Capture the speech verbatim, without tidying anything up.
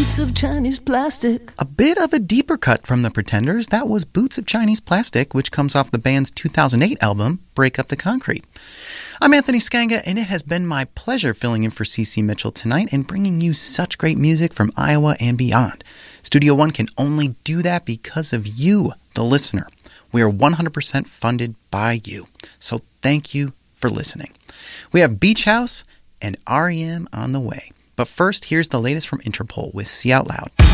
Boots of Chinese Plastic. A bit of a deeper cut from the Pretenders, that was Boots of Chinese Plastic, which comes off the band's two thousand eight album, Break Up the Concrete. I'm Anthony Skanga, and it has been my pleasure filling in for C C Mitchell tonight and bringing you such great music from Iowa and beyond. Studio One can only do that because of you, the listener. We are one hundred percent funded by you, so thank you for listening. We have Beach House and R E M on the way. But first, here's the latest from Interpol with See Out Loud.